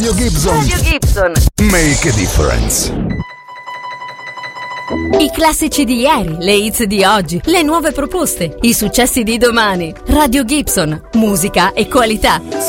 Radio Gibson. Make a difference. I classici di ieri, le hits di oggi, le nuove proposte, i successi di domani. Radio Gibson, musica e qualità.